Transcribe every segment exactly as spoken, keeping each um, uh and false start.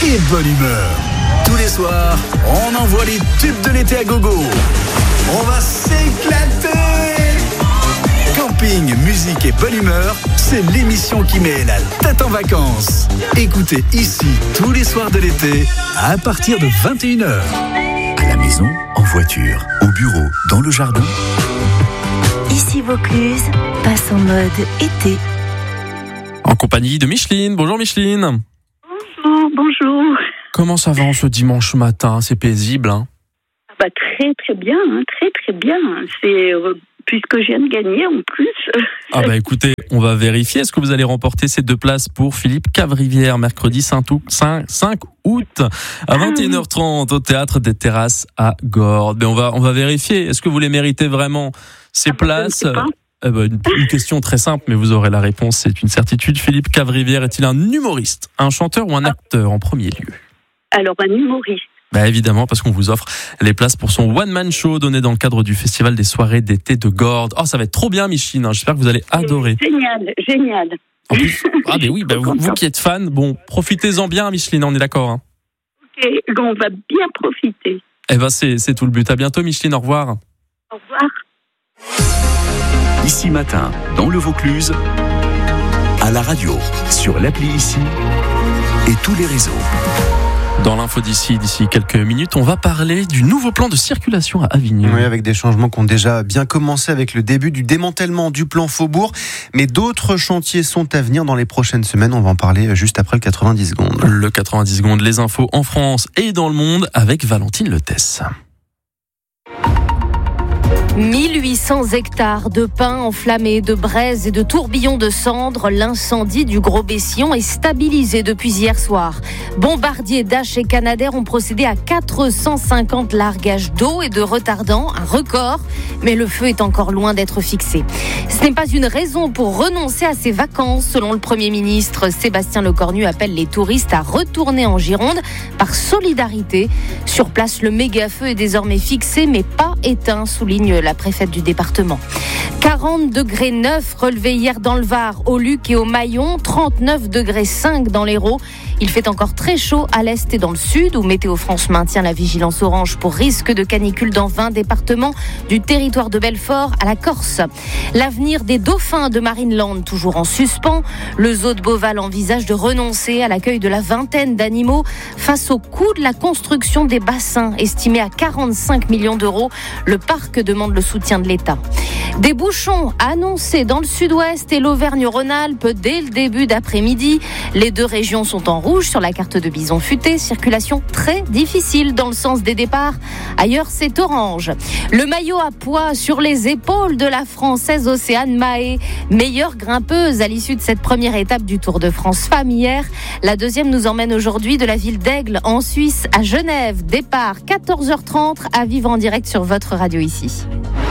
et bonne humeur. Tous les soirs, on envoie les tubes de l'été à gogo. On va s'éclater. Camping, musique et bonne humeur, c'est l'émission qui met la tête en vacances. Écoutez ici tous les soirs de l'été à partir de vingt et une heures. À la maison, en voiture, au bureau, dans le jardin. Ici Vaucluse passe en mode été. En compagnie de Micheline. Bonjour Micheline. Bonjour, bonjour. Comment ça va en ce dimanche matin? C'est paisible, hein? Bah, très très bien, hein, très très bien. C'est euh, puisque je viens de gagner en plus. Ah bah écoutez, on va vérifier. Est-ce que vous allez remporter ces deux places pour Philippe Cavrivière mercredi cinq août à vingt et une heures trente au Théâtre des Terrasses à Gordes. Mais on va on va vérifier. Est-ce que vous les méritez vraiment ces ah, places? Eh ben, une, une question très simple, mais vous aurez la réponse, c'est une certitude. Philippe Cavrivière est-il un humoriste, un chanteur ou un acteur en premier lieu? Alors, un humoriste. Bah évidemment, parce qu'on vous offre les places pour son one-man show donné dans le cadre du Festival des soirées d'été de Gordes. Oh, ça va être trop bien, Micheline, hein. J'espère que vous allez adorer. Génial, génial. En plus, ah ben oui, bah, vous, vous qui êtes fan, bon, profitez-en bien, Micheline, on est d'accord, hein. Ok, on va bien profiter. Eh ben c'est, c'est tout le but. À bientôt, Micheline, au revoir. Au revoir. Ici Matin, dans le Vaucluse, à la radio, sur l'appli Ici et tous les réseaux. Dans l'info d'ici, d'ici quelques minutes, on va parler du nouveau plan de circulation à Avignon. Oui, avec des changements qui ont déjà bien commencé avec le début du démantèlement du plan Faubourg. Mais d'autres chantiers sont à venir dans les prochaines semaines. On va en parler juste après le quatre-vingt-dix secondes. Le quatre-vingt-dix secondes, les infos en France et dans le monde avec Valentine Letesse. mille huit cents hectares de pins enflammés, de braises et de tourbillons de cendres. L'incendie du Gros Bessillon est stabilisé depuis hier soir. Bombardier, Dash et Canadair ont procédé à quatre cent cinquante largages d'eau et de retardants, un record, mais le feu est encore loin d'être fixé. Ce n'est pas une raison pour renoncer à ses vacances. Selon le Premier ministre, Sébastien Lecornu appelle les touristes à retourner en Gironde par solidarité. Sur place, le méga-feu est désormais fixé, mais pas éteint, souligne la préfète du département. quarante degrés neuf relevés hier dans le Var, au Luc et au Maillon, trente-neuf degrés cinq dans l'Hérault. Il fait encore très chaud à l'est et dans le sud, où Météo France maintient la vigilance orange pour risque de canicule dans vingt départements, du territoire de Belfort à la Corse. L'avenir des dauphins de Marineland, toujours en suspens. Le zoo de Beauval envisage de renoncer à l'accueil de la vingtaine d'animaux face au coût de la construction des bassins, estimé à quarante-cinq millions d'euros. Le parc demande le soutien de l'État. Des bouchons annoncés dans le sud-ouest et l'Auvergne-Rhône-Alpes dès le début d'après-midi. Les deux régions sont en rouge sur la carte de Bison Futé. Circulation très difficile dans le sens des départs. Ailleurs, c'est orange. Le maillot à poids sur les épaules de la Française Océane Mahé. Meilleure grimpeuse à l'issue de cette première étape du Tour de France Femmes hier. La deuxième nous emmène aujourd'hui de la ville d'Aigle en Suisse à Genève. Départ quatorze heures trente à vivre en direct sur votre radio ici.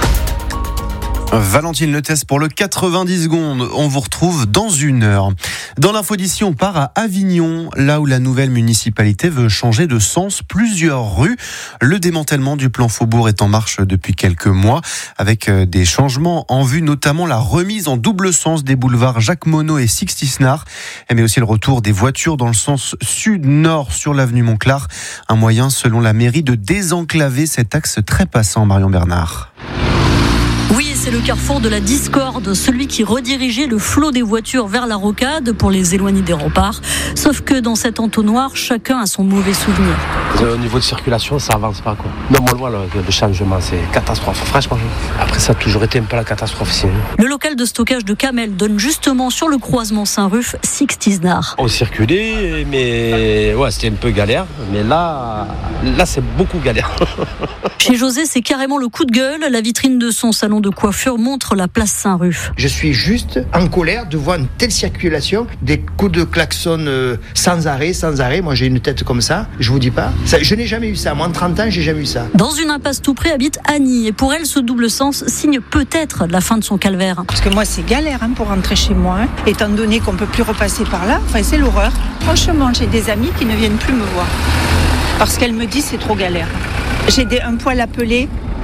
Valentine Letesse pour le quatre-vingt-dix secondes. On vous retrouve dans une heure. Dans l'info d'ici, on part à Avignon, là où la nouvelle municipalité veut changer de sens plusieurs rues. Le démantèlement du plan Faubourg est en marche depuis quelques mois, avec des changements en vue, notamment la remise en double sens des boulevards Jacques Monod et Sixty-Snare, mais aussi le retour des voitures dans le sens sud-nord sur l'avenue Montclar. Un moyen, selon la mairie, de désenclaver cet axe très passant. Marion Bernard. Oui, c'est le carrefour de la discorde, celui qui redirigeait le flot des voitures vers la rocade pour les éloigner des remparts. Sauf que dans cet entonnoir, chacun a son mauvais souvenir. Au niveau de circulation, ça avance pas, quoi. Non, moi, le voit, le, le changement, c'est catastrophe, franchement. Après, ça a toujours été un peu la catastrophe ici. Le local de stockage de Camel donne justement sur le croisement Saint-Ruf, Sixty-Snare. On circulait, mais ouais, c'était un peu galère. Mais là, là, c'est beaucoup galère. Chez José, c'est carrément le coup de gueule. La vitrine de son salon de coiffure montre la place Saint-Ruf. Je suis juste en colère de voir une telle circulation, des coups de klaxon euh, sans arrêt, sans arrêt. Moi, j'ai une tête comme ça, je vous dis pas. Ça, je n'ai jamais eu ça. Moi, en trente ans, j'ai jamais eu ça. Dans une impasse tout près habite Annie. Et pour elle, ce double sens signe peut-être la fin de son calvaire. Parce que moi, c'est galère hein, pour rentrer chez moi. Hein. Étant donné qu'on peut plus repasser par là, enfin, c'est l'horreur. Franchement, j'ai des amis qui ne viennent plus me voir. Parce qu'elles me disent c'est trop galère. J'ai des, un poil à peler.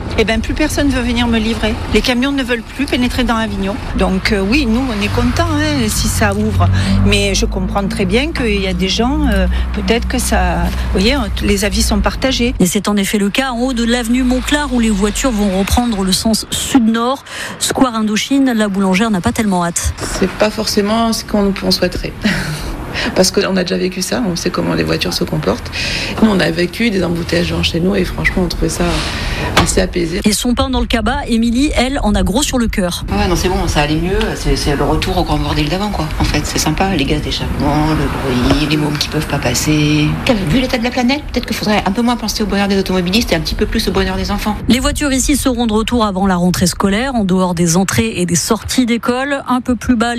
eh ben, plus personne ne veut venir me livrer. Les camions ne veulent plus pénétrer dans Avignon. Donc euh, oui, nous, on est contents hein, si ça ouvre. Mais je comprends très bien qu'il y a des gens, euh, peut-être que ça... Vous voyez, les avis sont partagés. Et c'est en effet le cas en haut de l'avenue Montclar où les voitures vont reprendre le sens sud-nord. Square Indochine, la boulangère n'a pas tellement hâte. C'est pas forcément ce qu'on on souhaiterait. Parce qu'on a déjà vécu ça, on sait comment les voitures se comportent. Nous, on a vécu des embouteillages chez nous et franchement, on trouvait ça assez apaisé. Et son pain dans le cabas, Émilie, elle, en a gros sur le cœur. Ouais, non, c'est bon, ça allait mieux. C'est, c'est le retour au grand bordel d'avant, quoi. En fait, c'est sympa, les gaz d'échappement, le bruit, les mômes qui peuvent pas passer. Vu l'état de la planète, peut-être qu'il faudrait un peu moins penser au bonheur des automobilistes et un petit peu plus au bonheur des enfants. Les voitures ici seront de retour avant la rentrée scolaire, en dehors des entrées et des sorties d'école. Un peu plus bas,